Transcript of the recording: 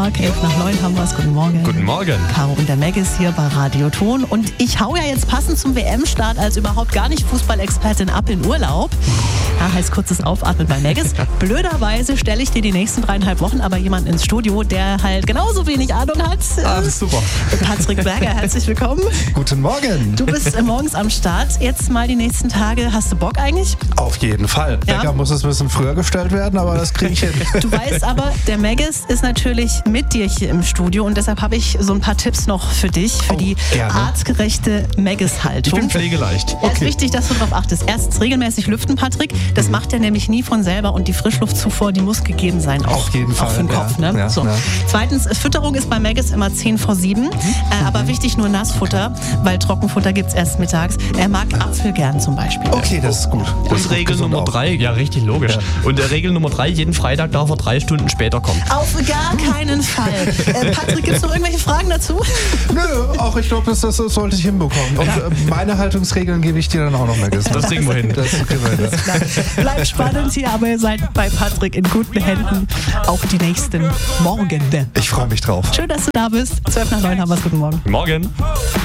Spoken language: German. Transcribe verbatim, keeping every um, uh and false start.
Tag, elf nach neun haben wir es. Guten Morgen. Guten Morgen. Caro und der Meg ist hier bei Radioton. Und ich hau ja jetzt passend zum W M-Start als überhaupt gar nicht Fußballexpertin ab in Urlaub. Ja, heißt kurzes Aufatmen bei Meggis. Blöderweise stelle ich dir die nächsten dreieinhalb Wochen aber jemanden ins Studio, der halt genauso wenig Ahnung hat. Ah, super. Patrick Berger, herzlich willkommen. Guten Morgen. Du bist morgens am Start. Jetzt mal die nächsten Tage. Hast du Bock eigentlich? Auf jeden Fall. Ja. Wecker muss es ein bisschen früher gestellt werden, aber das kriege ich hin. Du weißt aber, der Meggis ist natürlich mit dir hier im Studio und deshalb habe ich so ein paar Tipps noch für dich, für Oh, die gerne. artgerechte Ich Meggis-Haltung. bin pflegeleicht. Ja, ist wichtig, dass du darauf achtest. Erstens regelmäßig lüften, Patrick. Das Mhm. macht er nämlich nie von selber und die Frischluftzufuhr, die muss gegeben sein. Auch, Auf jeden Fall, Auch für den ja. Kopf. Ne? Ja, so. ja. Zweitens, Fütterung ist bei Meggis immer zehn vor sieben. Äh, aber wichtig nur Nassfutter, weil Trockenfutter gibt es erst mittags. Er mag Apfel gern zum Beispiel. Okay, das ist gut. Das ist Und gut Regel gesund Nummer auch. drei, ja richtig logisch. Und äh, Regel Nummer drei, jeden Freitag darf er drei Stunden später kommen. Auf gar keinen Fall. Äh, Patrick, gibt es noch irgendwelche Fragen dazu? Nö, auch ich glaube, das, das sollte ich hinbekommen. Und äh, meine Haltungsregeln gebe ich dir dann auch noch mehr. Das kriegen wir hin. Das kriegen wir hin. Bleibt spannend hier, aber ihr seid bei Patrick in guten Händen. Auch die nächsten Morgen. Ich freue mich drauf. Schön, dass du da bist. zwölf nach neun haben wir es. Guten Morgen. Morgen.